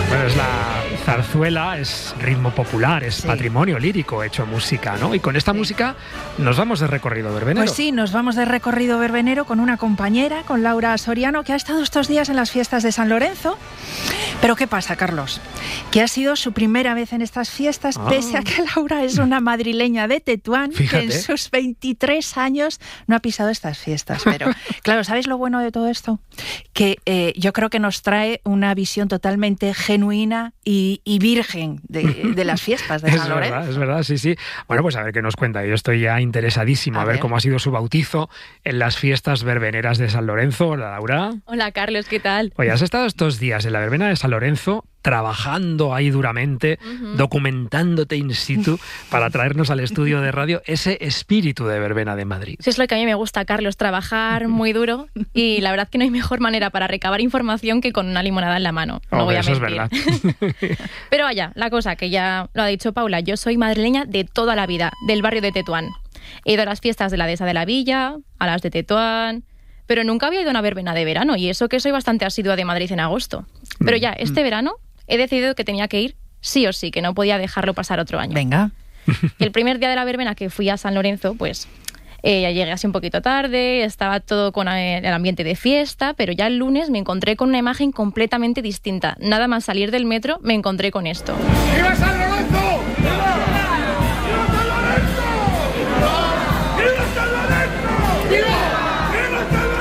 Bueno, es la zarzuela, es ritmo popular, es patrimonio lírico hecho música, ¿no? Y con esta música nos vamos de recorrido verbenero. Pues sí, nos vamos de recorrido verbenero con una compañera, con Laura Soriano, que ha estado estos días en las fiestas de San Lorenzo. Pero ¿qué pasa, Carlos? Que ha sido su primera vez en estas fiestas, pese a que Laura es una madrileña de Tetuán, Fíjate. que en sus 23 años no ha pisado estas fiestas. Pero, claro, ¿sabéis lo bueno de todo esto? Que yo creo que nos trae una visión totalmente genuina y virgen de las fiestas de San Lorenzo. Es verdad, sí. Bueno, pues a ver qué nos cuenta. Yo estoy ya interesadísimo a ver cómo ha sido su bautizo en las fiestas verbeneras de San Lorenzo. Hola, Laura. Hola, Carlos, ¿qué tal? Oye, has estado estos días en la verbena de San Lorenzo trabajando ahí duramente, documentándote in situ para traernos al estudio de radio ese espíritu de verbena de Madrid. Eso es lo que a mí me gusta, Carlos, trabajar muy duro, y la verdad que no hay mejor manera para recabar información que con una limonada en la mano. No voy a mentir. Eso es verdad. Pero vaya, la cosa que ya lo ha dicho Paula, yo soy madrileña de toda la vida, del barrio de Tetuán. He ido a las fiestas de la Dehesa de la Villa, a las de Tetuán, pero nunca había ido a una verbena de verano, y eso que soy bastante asidua de Madrid en agosto. Pero ya, este verano he decidido que tenía que ir sí o sí, que no podía dejarlo pasar otro año. Venga. Y el primer día de la verbena que fui a San Lorenzo, pues ya llegué así un poquito tarde, estaba todo con el ambiente de fiesta, pero ya el lunes me encontré con una imagen completamente distinta. Nada más salir del metro me encontré con esto. ¡Viva San Lorenzo! ¡Viva! ¡Viva San Lorenzo! ¡Viva San Lorenzo! ¡Viva! ¡Viva San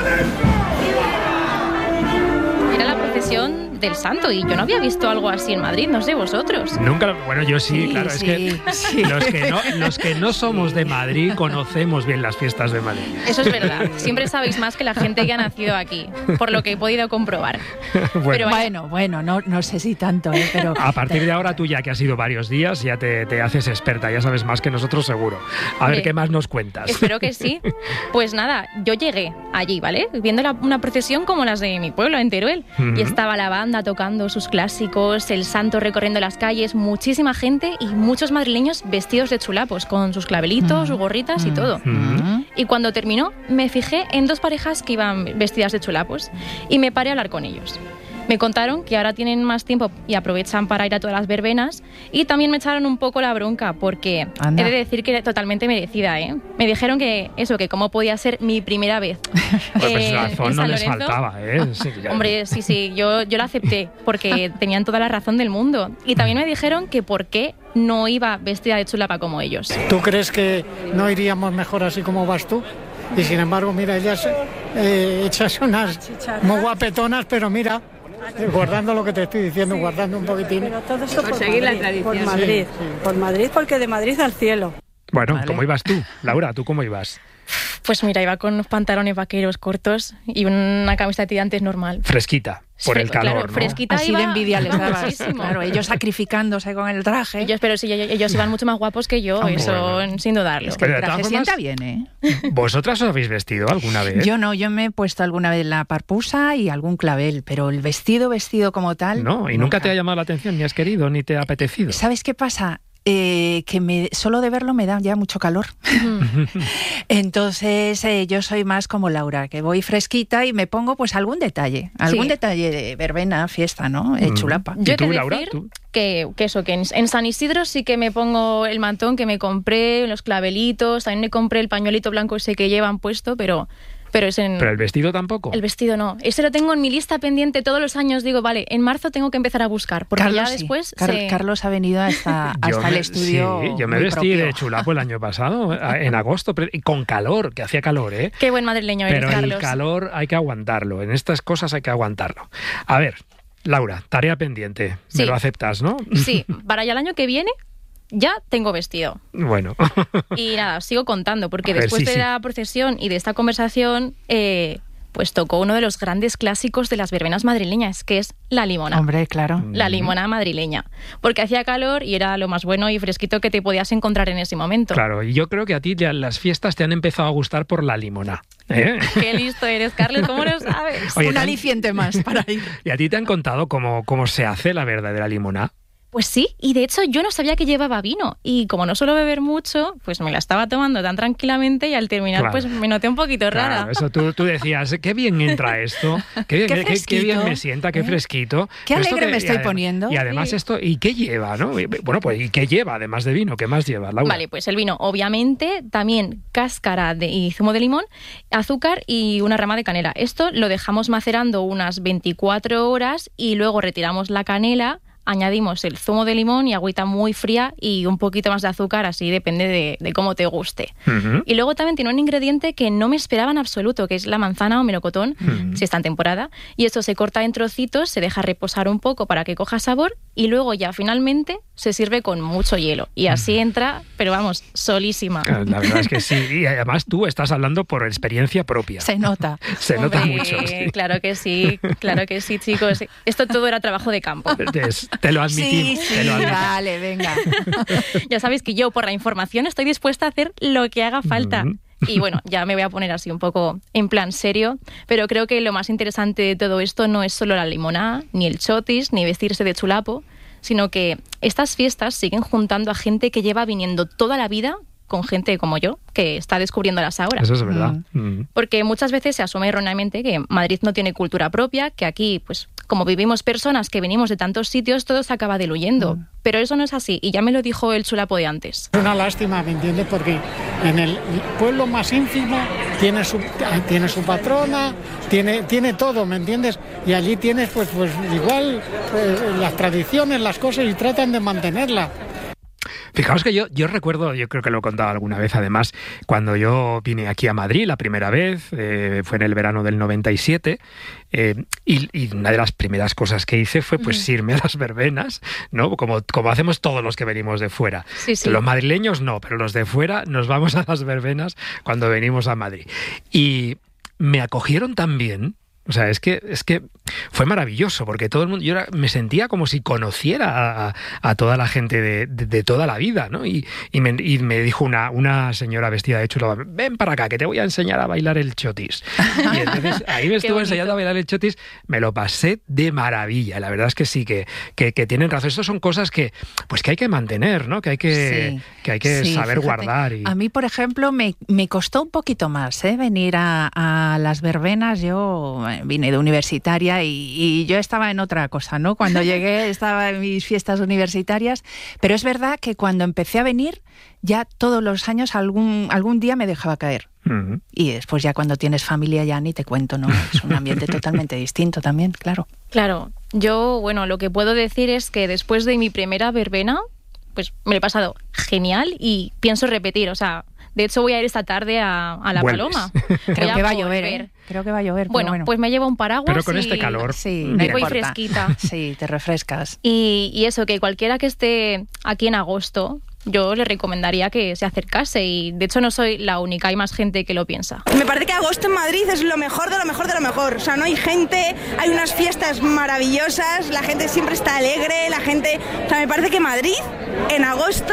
Lorenzo! Era la procesión del santo y yo no había visto algo así en Madrid, no sé vosotros. Nunca, bueno, yo sí, claro, sí, es que sí. los que no somos de Madrid conocemos bien las fiestas de Madrid. Eso es verdad, siempre sabéis más que la gente que ha nacido aquí, por lo que he podido comprobar. Bueno, no sé si tanto, pero... A partir de ahora tú ya que has ido varios días ya te haces experta, ya sabes más que nosotros seguro. A ver qué más nos cuentas. Espero que sí. Pues nada, yo llegué allí, ¿vale? Viendo una procesión como las de mi pueblo, en Teruel. Y estaba la banda tocando sus clásicos, el santo recorriendo las calles, muchísima gente y muchos madrileños vestidos de chulapos, con sus clavelitos, sus gorritas y todo. Y cuando terminó, me fijé en dos parejas que iban vestidas de chulapos y me paré a hablar con ellos. Me contaron que ahora tienen más tiempo y aprovechan para ir a todas las verbenas, y también me echaron un poco la bronca porque he de decir que era totalmente merecida, ¿eh? Me dijeron que cómo podía ser mi primera vez. Pues razón no les Lorenzo. faltaba, ¿eh? Sí, Hombre, sí, yo la acepté porque tenían toda la razón del mundo. Y también me dijeron que por qué no iba vestida de chulapa como ellos. ¿Tú crees que no iríamos mejor así como vas tú? Y sin embargo, mira, ellas echas unas muy guapetonas, pero mira, guardando lo que te estoy diciendo, guardando un poquitín. Pero todo esto por seguir la tradición. Por Madrid, por Madrid, porque de Madrid al cielo. Bueno, Vale. ¿cómo ibas tú? Laura, ¿tú cómo ibas? Pues mira, iba con unos pantalones vaqueros cortos y una camiseta de tirantes normal. Fresquita, por el calor, claro, ¿no? fresquita. Así de envidia les dabas. Muchísimo. Claro, ellos sacrificándose con el traje. Pero sí, ellos iban mucho más guapos que yo, Hombre, eso bueno. sin dudarlo. Es que Pero el de todas traje formas- sienta bien, ¿eh? ¿Vosotras os habéis vestido alguna vez? Yo no, yo me he puesto alguna vez la parpusa y algún clavel, pero el vestido como tal... No, y nunca te ha llamado la atención, ni has querido, ni te ha apetecido. ¿Sabes qué pasa? Que solo de verlo me da ya mucho calor. Entonces yo soy más como Laura, que voy fresquita y me pongo pues algún detalle de verbena, fiesta, ¿no? Chulapa. Yo ¿Y tú, he de Laura? decir ¿Tú? que en San Isidro sí que me pongo el mantón que me compré, los clavelitos, también me compré el pañuelito blanco ese que llevan puesto, pero es en... ¿Pero el vestido tampoco? El vestido no. Ese lo tengo en mi lista pendiente todos los años. Digo, vale, en marzo tengo que empezar a buscar, porque Carlos, ya sí. después... Carlos ha venido hasta el estudio. Sí, yo me muy vestí propio. de chulapo el año pasado, en agosto, y con calor, que hacía calor, ¿eh? Qué buen madrileño eres, Pero Carlos. el calor hay que aguantarlo, en estas cosas hay que aguantarlo. A ver, Laura, tarea pendiente, Sí. me lo aceptas, ¿no? Sí, para ya el año que viene ya tengo vestido. Bueno. Y nada, sigo contando, porque A ver, después sí, de sí. la procesión y de esta conversación, pues tocó uno de los grandes clásicos de las verbenas madrileñas, que es la limona. Hombre, claro. La limona madrileña. Porque hacía calor y era lo más bueno y fresquito que te podías encontrar en ese momento. Claro, y yo creo que a ti ya las fiestas te han empezado a gustar por la limona. ¿Eh? Qué listo eres, Carlos, ¿cómo lo sabes? Oye, Un aliciente más para ir. ¿Y a ti te han contado cómo se hace la verdadera limona? Pues sí, y de hecho yo no sabía que llevaba vino y como no suelo beber mucho, pues me la estaba tomando tan tranquilamente y al terminar pues me noté un poquito rara. Eso tú decías, qué bien entra esto, qué bien me sienta, qué fresquito. Qué alegre me estoy poniendo. Y además esto, ¿y qué lleva, no? Bueno, pues ¿y qué lleva además de vino? ¿Qué más lleva, Laura? Vale, pues el vino, obviamente, también cáscara y zumo de limón, azúcar y una rama de canela. Esto lo dejamos macerando unas 24 horas y luego retiramos la canela, añadimos el zumo de limón y agüita muy fría y un poquito más de azúcar, así depende de cómo te guste. Uh-huh. Y luego también tiene un ingrediente que no me esperaba en absoluto, que es la manzana o melocotón, si está en temporada. Y esto se corta en trocitos, se deja reposar un poco para que coja sabor y luego ya finalmente se sirve con mucho hielo. Y así entra, pero vamos, solísima. La verdad es que sí. Y además tú estás hablando por experiencia propia. Se nota. Se nota mucho. Sí. Claro que sí, chicos. Esto todo era trabajo de campo. Te lo admitimos. Sí, vale, venga. Ya sabéis que yo, por la información, estoy dispuesta a hacer lo que haga falta. Y bueno, ya me voy a poner así un poco en plan serio, pero creo que lo más interesante de todo esto no es solo la limonada, ni el chotis, ni vestirse de chulapo, sino que estas fiestas siguen juntando a gente que lleva viniendo toda la vida con gente como yo, que está descubriéndolas ahora. Eso es verdad. Porque muchas veces se asume erróneamente que Madrid no tiene cultura propia, que aquí, pues, como vivimos personas que venimos de tantos sitios, todo se acaba diluyendo. Pero eso no es así, y ya me lo dijo el chulapo de antes. Es una lástima, ¿me entiendes? Porque en el pueblo más ínfimo tiene su patrona, tiene todo, ¿me entiendes? Y allí tienes, pues igual, las tradiciones, las cosas, y tratan de mantenerlas. Fijaos que yo recuerdo, yo creo que lo he contado alguna vez además, cuando yo vine aquí a Madrid la primera vez, fue en el verano del 97, y una de las primeras cosas que hice fue pues irme a las verbenas, ¿no? Como hacemos todos los que venimos de fuera. Sí. Los madrileños no, pero los de fuera nos vamos a las verbenas cuando venimos a Madrid. Y me acogieron tan bien. O sea, es que fue maravilloso, porque todo el mundo, me sentía como si conociera a toda la gente de toda la vida, ¿no? Y me dijo una señora vestida de chulapa, ven para acá, que te voy a enseñar a bailar el chotis. Y entonces ahí me estuvo enseñando a bailar el chotis, me lo pasé de maravilla. La verdad es que sí, que tienen razón. Estas son cosas que hay que mantener, ¿no? Que hay que saber fíjate, guardar. A mí, por ejemplo, me costó un poquito más venir a las verbenas. Yo vine de universitaria y yo estaba en otra cosa, ¿no? Cuando llegué estaba en mis fiestas universitarias, pero es verdad que cuando empecé a venir, ya todos los años algún día me dejaba caer. Uh-huh. Y después ya cuando tienes familia ya ni te cuento, ¿no? Es un ambiente totalmente distinto también, claro. Claro, yo, bueno, lo que puedo decir es que después de mi primera verbena, pues me lo he pasado genial y pienso repetir, o sea, de hecho voy a ir esta tarde a La Paloma. Creo que va a llover, Creo que va a llover. Bueno, pues me llevo un paraguas. Pero con este calor. Sí, me voy fresquita. Sí, te refrescas. Y eso, que cualquiera que esté aquí en agosto, yo le recomendaría que se acercase, y de hecho no soy la única, hay más gente que lo piensa. Me parece que agosto en Madrid es lo mejor de lo mejor de lo mejor. O sea, no hay gente, hay unas fiestas maravillosas, la gente siempre está alegre, o sea, me parece que Madrid en agosto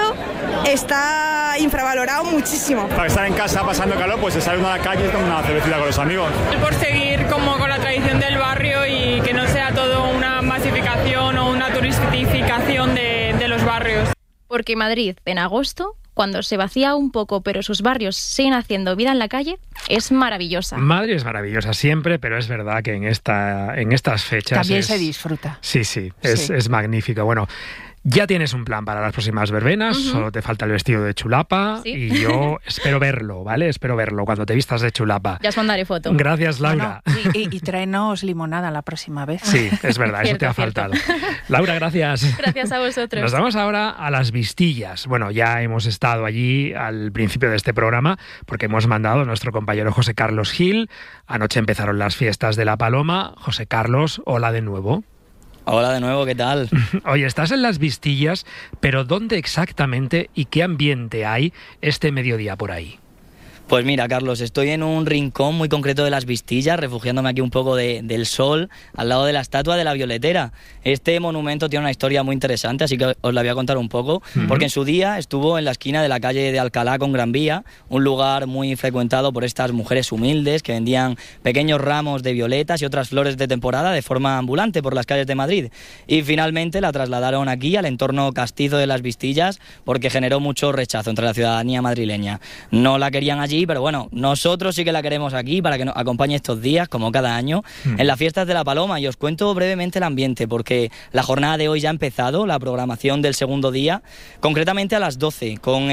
está infravalorado muchísimo. Para estar en casa pasando calor, pues se sale uno a la calle con una cervecita con los amigos. Por seguir como con la tradición del barrio y que no sea todo una masificación o una turistificación de los barrios. Porque Madrid, en agosto, cuando se vacía un poco, pero sus barrios siguen haciendo vida en la calle, es maravillosa. Madrid es maravillosa siempre, pero es verdad que en estas fechas también se disfruta. Sí, es magnífico. Bueno, ya tienes un plan para las próximas verbenas, solo te falta el vestido de chulapa, ¿sí? Y yo espero verlo, ¿vale? Espero verlo cuando te vistas de chulapa. Ya os mandaré foto. Gracias, Laura. Bueno, y tráenos limonada la próxima vez. Sí, es verdad, eso te ha faltado. Laura, gracias. Gracias a vosotros. Nos vamos ahora a las Vistillas. Bueno, ya hemos estado allí al principio de este programa porque hemos mandado a nuestro compañero José Carlos Gil. Anoche empezaron las fiestas de La Paloma. José Carlos, hola de nuevo. Hola de nuevo, ¿qué tal? Oye, estás en las Vistillas, pero ¿dónde exactamente y qué ambiente hay este mediodía por ahí? Pues mira, Carlos, estoy en un rincón muy concreto de Las Vistillas, refugiándome aquí un poco del sol, al lado de la estatua de la Violetera. Este monumento tiene una historia muy interesante, así que os la voy a contar un poco, porque en su día estuvo en la esquina de la calle de Alcalá con Gran Vía, un lugar muy frecuentado por estas mujeres humildes que vendían pequeños ramos de violetas y otras flores de temporada de forma ambulante por las calles de Madrid. Y finalmente la trasladaron aquí, al entorno castizo de Las Vistillas, porque generó mucho rechazo entre la ciudadanía madrileña. No la querían allí, pero bueno, nosotros sí que la queremos aquí para que nos acompañe estos días, como cada año, en las fiestas de la Paloma. Y os cuento brevemente el ambiente, porque la jornada de hoy ya ha empezado, la programación del segundo día, concretamente a las 12, con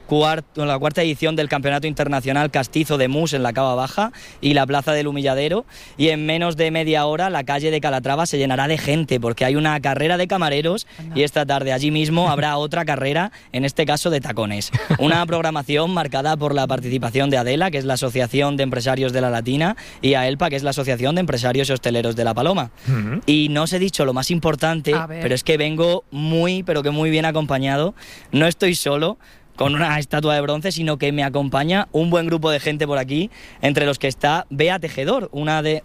la cuarta edición del Campeonato Internacional Castizo de Mus en la Cava Baja y la Plaza del Humilladero, y en menos de media hora la calle de Calatrava se llenará de gente, porque hay una carrera de camareros y esta tarde allí mismo habrá otra carrera, en este caso de tacones. Una programación marcada por la participación de ADELA, que es la Asociación de Empresarios de la Latina, y AELPA, que es la Asociación de Empresarios y Hosteleros de La Paloma. Y no os he dicho lo más importante, pero es que vengo muy, pero que muy bien acompañado. No estoy solo con una estatua de bronce, sino que me acompaña un buen grupo de gente por aquí, entre los que está Bea Tejedor, una de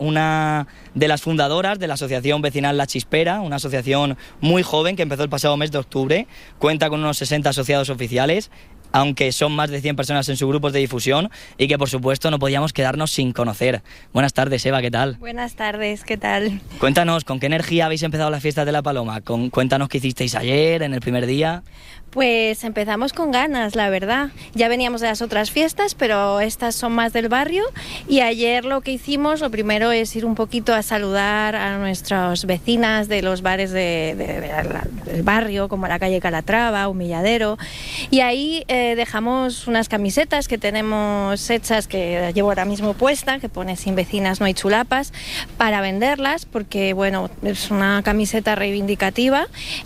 las fundadoras de la Asociación Vecinal La Chispera, una asociación muy joven que empezó el pasado mes de octubre, cuenta con unos 60 asociados oficiales, aunque son más de 100 personas en sus grupos de difusión, y que por supuesto no podíamos quedarnos sin conocer. Buenas tardes, Eva, ¿qué tal? Buenas tardes, ¿qué tal? Cuéntanos, ¿con qué energía habéis empezado las fiestas de la Paloma? Cuéntanos qué hicisteis ayer, en el primer día. Pues empezamos con ganas, la verdad. Ya veníamos de las otras fiestas, pero estas son más del barrio, y ayer lo que hicimos, lo primero es ir un poquito a saludar a nuestras vecinas de los bares del barrio, como la calle Calatrava, Humilladero, y ahí dejamos unas camisetas que tenemos hechas, que llevo ahora mismo puesta, que pone "Sin vecinas no hay chulapas", para venderlas, porque bueno, es una camiseta reivindicativa,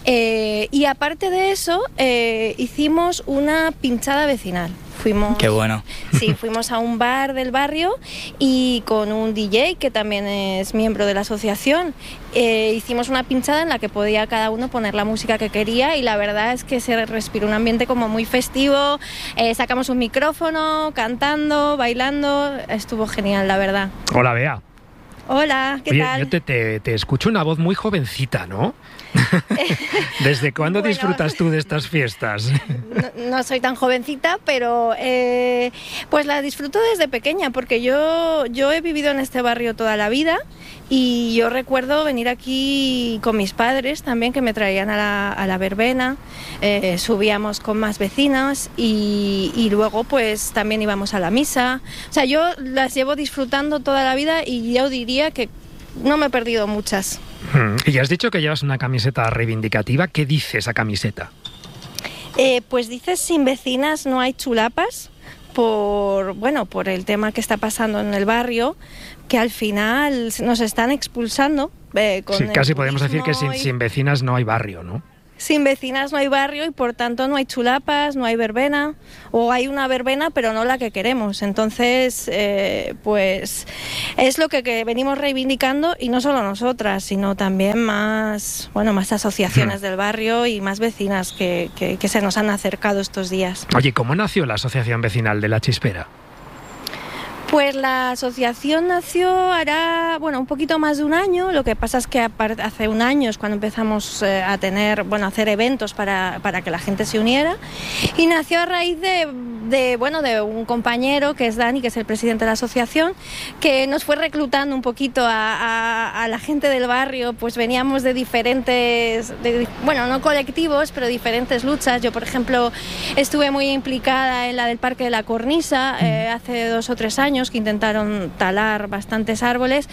y aparte de eso hicimos una pinchada vecinal. Qué bueno. Sí, fuimos a un bar del barrio y con un DJ que también es miembro de la asociación hicimos una pinchada en la que podía cada uno poner la música que quería, y la verdad es que se respiró un ambiente como muy festivo. Sacamos un micrófono, cantando, bailando, estuvo genial, la verdad. Hola, Bea. Hola, ¿qué tal? Yo te escucho una voz muy jovencita, ¿no? ¿Desde cuándo disfrutas tú de estas fiestas? No soy tan jovencita, pero pues la disfruto desde pequeña, porque yo he vivido en este barrio toda la vida, y yo recuerdo venir aquí con mis padres también, que me traían a la verbena, subíamos con más vecinas y luego pues también íbamos a la misa. O sea, yo las llevo disfrutando toda la vida y yo diría que no me he perdido muchas. Y ya has dicho que llevas una camiseta reivindicativa. ¿Qué dice esa camiseta? Pues dice "Sin vecinas no hay chulapas", por el tema que está pasando en el barrio, que al final nos están expulsando. Sí, casi podemos decir que sin vecinas no hay barrio, ¿no? Sin vecinas no hay barrio, y por tanto no hay chulapas, no hay verbena, o hay una verbena pero no la que queremos. Entonces pues es lo que venimos reivindicando, y no solo nosotras, sino también más asociaciones del barrio y más vecinas que se nos han acercado estos días. Oye, ¿cómo nació la Asociación Vecinal de La Chispera? Pues la asociación nació hará, un poquito más de un año. Lo que pasa es que hace un año es cuando empezamos a hacer eventos para que la gente se uniera, y nació a raíz de un compañero que es Dani, que es el presidente de la asociación, que nos fue reclutando un poquito a la gente del barrio. Pues veníamos de diferentes, no colectivos, pero diferentes luchas. Yo, por ejemplo, estuve muy implicada en la del Parque de la Cornisa hace 2 o 3 años, que intentaron talar bastantes árboles,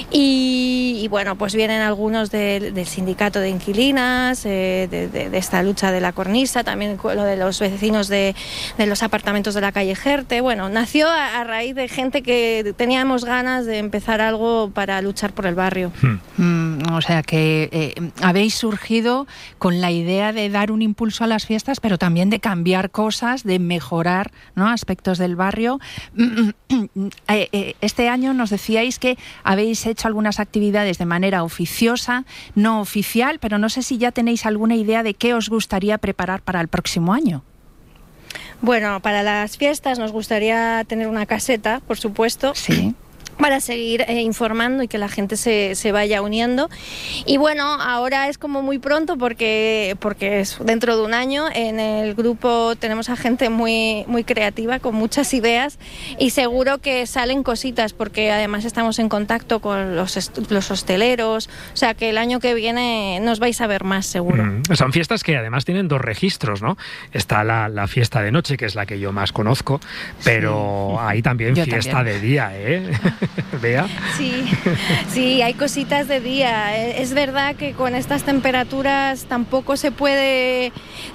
y pues vienen algunos del sindicato de inquilinas, de esta lucha de la cornisa, también lo de los vecinos de los apartamentos de la calle Jerte. Nació a raíz de gente que teníamos ganas de empezar algo para luchar por el barrio. O sea que habéis surgido con la idea de dar un impulso a las fiestas, pero también de cambiar cosas, de mejorar, ¿no?, aspectos del barrio. Este año nos decíais que habéis hecho algunas actividades de manera oficiosa, no oficial, pero no sé si ya tenéis alguna idea de qué os gustaría preparar para el próximo año. Bueno, para las fiestas nos gustaría tener una caseta, por supuesto. Sí. Para seguir informando y que la gente se vaya uniendo. Y bueno, ahora es como muy pronto porque es dentro de un año. En el grupo tenemos a gente muy creativa, con muchas ideas, y seguro que salen cositas porque además estamos en contacto con los hosteleros. O sea que el año que viene nos vais a ver más, seguro. Son fiestas que además tienen 2 registros, ¿no? Está la fiesta de noche, que es la que yo más conozco, pero hay también fiesta de día, ¿eh? Bea. Sí, hay cositas de día. Es verdad que con estas temperaturas tampoco se puede...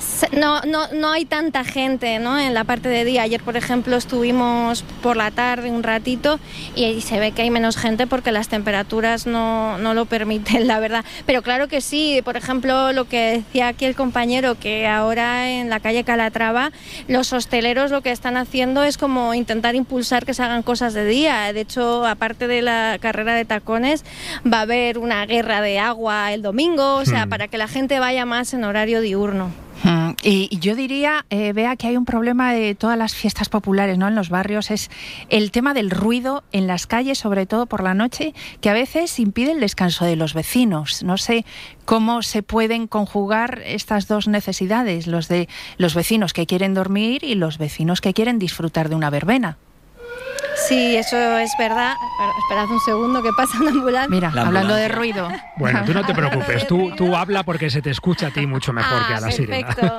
No hay tanta gente, ¿no?, en la parte de día. Ayer, por ejemplo, estuvimos por la tarde un ratito y se ve que hay menos gente porque las temperaturas no lo permiten, la verdad. Pero claro que sí. Por ejemplo, lo que decía aquí el compañero, que ahora en la calle Calatrava los hosteleros lo que están haciendo es como intentar impulsar que se hagan cosas de día. De hecho, aparte de la carrera de tacones, va a haber una guerra de agua el domingo, o sea, para que la gente vaya más en horario diurno. Y yo diría, Bea, que hay un problema de todas las fiestas populares, ¿no?, en los barrios, es el tema del ruido en las calles, sobre todo por la noche, que a veces impide el descanso de los vecinos. No sé cómo se pueden conjugar estas dos necesidades, los de los vecinos que quieren dormir y los vecinos que quieren disfrutar de una verbena. Sí, eso es verdad. Esperad un segundo, que pasa una ambulancia. Mira, hablando de ruido. Bueno, tú no te preocupes, tú habla porque se te escucha a ti mucho mejor que a la perfecto. sirena.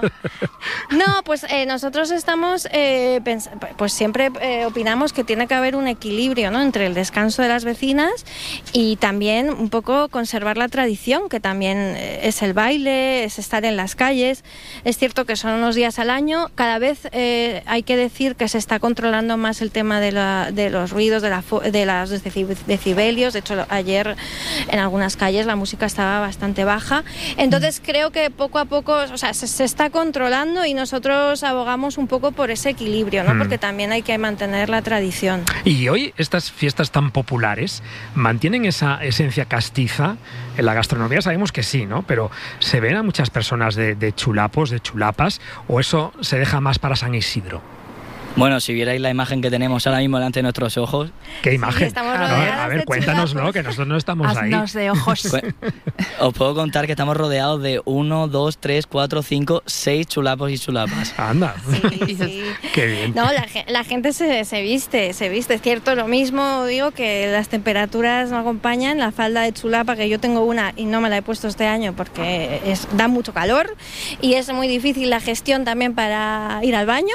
No, pues nosotros estamos, pues siempre opinamos que tiene que haber un equilibrio, ¿no?, entre el descanso de las vecinas y también un poco conservar la tradición, que también es el baile, es estar en las calles. Es cierto que son unos días al año. Cada vez hay que decir que se está controlando más el tema de los ruidos, de los decibelios. De hecho, ayer en algunas calles la música estaba bastante baja. Entonces creo que poco a poco, o sea, se está controlando y nosotros abogamos un poco por ese equilibrio, ¿no? Porque también hay que mantener la tradición. Y hoy estas fiestas tan populares mantienen esa esencia castiza. En la gastronomía sabemos que sí, ¿no? Pero ¿se ven a muchas personas de chulapos, de chulapas, o eso se deja más para San Isidro? Bueno, si vierais la imagen que tenemos ahora mismo delante de nuestros ojos... ¿Qué imagen? Sí, a ver, cuéntanoslo, que nosotros no estamos ahí. Haznos de ojos. Os puedo contar que estamos rodeados de 1, 2, 3, 4, 5, 6 chulapos y chulapas. Anda. Sí. Qué bien. No, la gente se viste. Es cierto, lo mismo digo, que las temperaturas no acompañan. La falda de chulapa, que yo tengo una y no me la he puesto este año porque da mucho calor y es muy difícil la gestión también para ir al baño.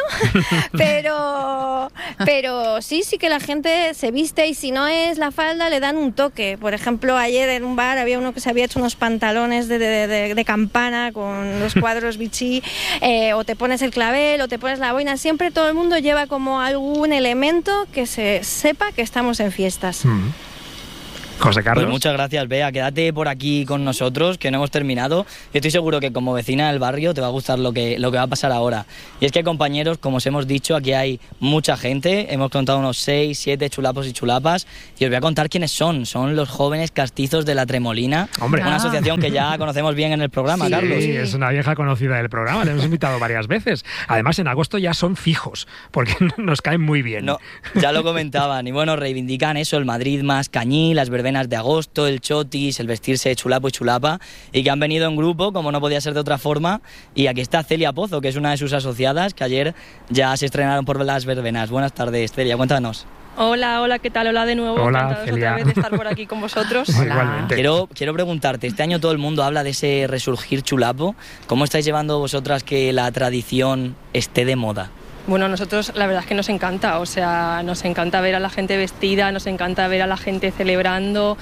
Pero sí que la gente se viste, y si no es la falda le dan un toque. Por ejemplo, ayer en un bar había uno que se había hecho unos pantalones de campana con los cuadros Vichy, o te pones el clavel o te pones la boina. Siempre todo el mundo lleva como algún elemento que se sepa que estamos en fiestas. José Carlos. Pues muchas gracias, Bea. Quédate por aquí con nosotros, que no hemos terminado. Y estoy seguro que como vecina del barrio te va a gustar lo que va a pasar ahora. Y es que, compañeros, como os hemos dicho, aquí hay mucha gente. Hemos contado unos 6, 7 chulapos y chulapas. Y os voy a contar quiénes son. Son los jóvenes castizos de La Tremolina. Hombre. Una asociación que ya conocemos bien en el programa, Sí, Carlos. Sí, es una vieja conocida del programa. Le hemos invitado varias veces. Además, en agosto ya son fijos, porque nos caen muy bien. No, ya lo comentaban. Y bueno, reivindican eso, el Madrid más cañí, las verbenas de agosto, el chotis, el vestirse de chulapo y chulapa, y que han venido en grupo, como no podía ser de otra forma. Y aquí está Celia Pozo, que es una de sus asociadas, que ayer ya se estrenaron por las verbenas. Buenas tardes, Celia, cuéntanos. Hola, ¿qué tal? Hola de nuevo. Hola, encantados Celia. otra vez de estar por aquí con vosotros. Igualmente. Quiero preguntarte, este año todo el mundo habla de ese resurgir chulapo. ¿Cómo estáis llevando vosotras que la tradición esté de moda? Bueno, nosotros la verdad es que nos encanta, o sea, nos encanta ver a la gente vestida, nos encanta ver a la gente celebrando,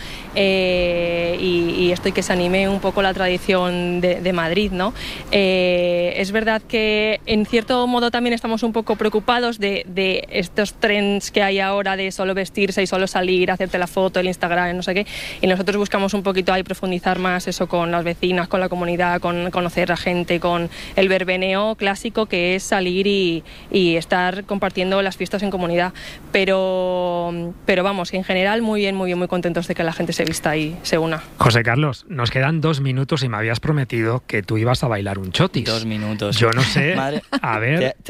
y esto, y que se anime un poco la tradición de Madrid, ¿no? Es verdad que en cierto modo también estamos un poco preocupados de estos trends que hay ahora de solo vestirse y solo salir, hacerte la foto, el Instagram, no sé qué, y nosotros buscamos un poquito ahí profundizar más eso con las vecinas, con la comunidad, con conocer a gente, con el verbeneo clásico, que es salir y estar compartiendo las fiestas en comunidad, pero vamos, en general muy bien, muy contentos de que la gente se vista y se una. José Carlos, nos quedan 2 minutos y me habías prometido que tú ibas a bailar un chotis. 2 minutos. Yo no sé, Madre, a ver... Te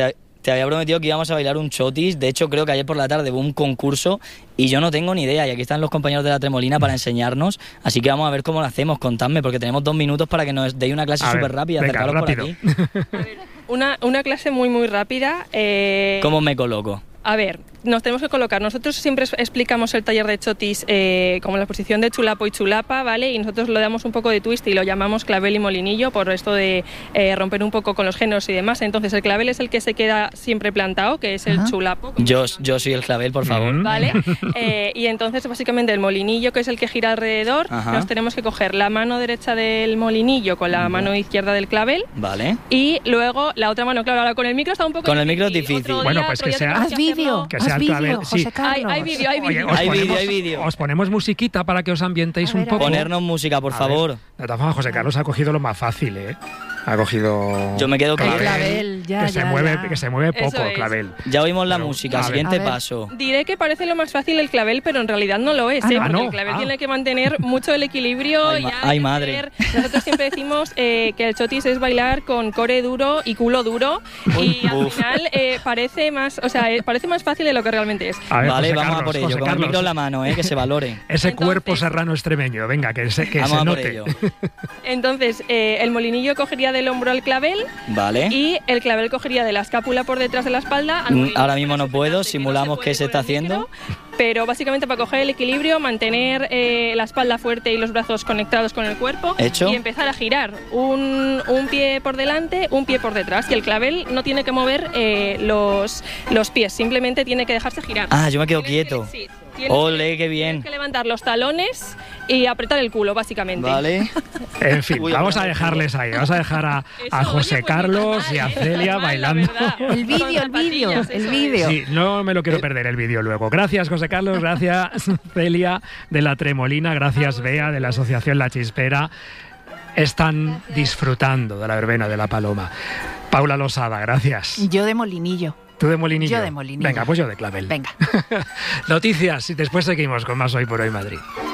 te había prometido que íbamos a bailar un chotis. De hecho, creo que ayer por la tarde hubo un concurso y yo no tengo ni idea. Y aquí están los compañeros de La Tremolina para enseñarnos. Así que vamos a ver cómo lo hacemos. Contadme, porque tenemos 2 minutos para que nos deis una clase súper rápida. Venga, rápido. Por aquí. Una clase muy, muy rápida. ¿Cómo me coloco? A ver, nos tenemos que colocar. Nosotros siempre explicamos el taller de chotis como la posición de chulapo y chulapa, ¿vale? Y nosotros lo damos un poco de twist y lo llamamos clavel y molinillo por esto de romper un poco con los géneros y demás. Entonces el clavel es el que se queda siempre plantado, que es el chulapo. Yo soy el clavel, por favor. ¿Vale? Y entonces básicamente el molinillo, que es el que gira alrededor, nos tenemos que coger la mano derecha del molinillo con la mano izquierda del clavel. Vale. Y luego la otra mano, claro, ahora con el micro está un poco Con el micro es difícil. Bueno, pues que sea... Haz vídeo, haz vídeo, José Carlos. Hay vídeo. Hay vídeo. Os ponemos musiquita para que os ambientéis un poco. Ponernos música, por favor. De todas formas, José Carlos ha cogido lo más fácil, ¿eh? Ha cogido... Yo me quedo con clavel, que se mueve poco el clavel. Ya oímos la música, siguiente paso. Diré que parece lo más fácil el clavel, pero en realidad no lo es, porque el clavel tiene que mantener mucho el equilibrio. Ay, madre. Nosotros siempre decimos que el chotis es bailar con core duro y culo duro, y al final parece más fácil de lo que realmente es. A ver, vale, José vamos Carlos, a por ello, José con el Carlos. micro en la mano, que se valore. Ese cuerpo serrano extremeño, venga, que se note. Entonces, el molinillo cogería del hombro al clavel. Vale. Y el clavel cogería de la escápula por detrás de la espalda. Ahora mismo no puedo, simulamos que se está haciendo. Pero básicamente para coger el equilibrio, mantener la espalda fuerte y los brazos conectados con el cuerpo. ¿Hecho? Y empezar a girar un pie por delante, un pie por detrás. Y el clavel no tiene que mover los pies, simplemente tiene que dejarse girar. Ah, yo me quedo quieto. Ole, qué bien. Tienes que levantar los talones y apretar el culo, básicamente. Vale. En fin, vamos a dejarles ahí. Vamos a dejar a José Carlos y a Celia bailando. El vídeo. Sí, no me lo quiero perder el vídeo luego. Gracias, José Carlos. Gracias, Celia, de La Tremolina. Gracias, Bea, de la Asociación La Chispera. Están disfrutando de la verbena de la Paloma. Paula Losada, gracias. Yo de molinillo. ¿Tú de molinillo? Yo de molinillo. Venga, pues yo de clavel. Venga. Noticias y después seguimos con más Hoy por Hoy Madrid.